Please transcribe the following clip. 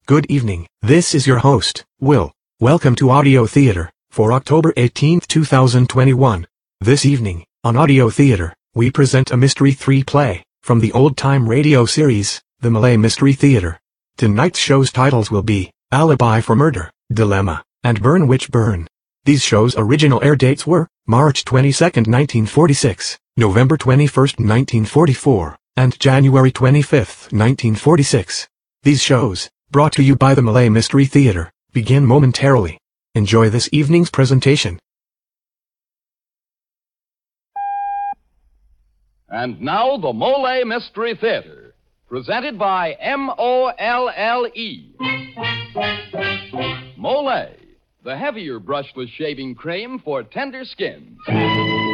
Good evening, this is your host, Will. Welcome to Audio Theater, for October 18, 2021. This evening, on Audio Theater, we present a Mystery 3 play, from the old-time radio series, The Malay Mystery Theater. Tonight's show's titles will be, Alibi for Murder, Dilemma, and Burn Witch Burn. These shows' original air dates were, March 22, 1946, November 21, 1944, and January 25, 1946. These shows, brought to you by the Malay Mystery Theater, begin momentarily. Enjoy this evening's presentation. And now the Malay Mystery Theater, presented by M-O-L-L-E. Molay, the heavier brushless shaving cream for tender skins.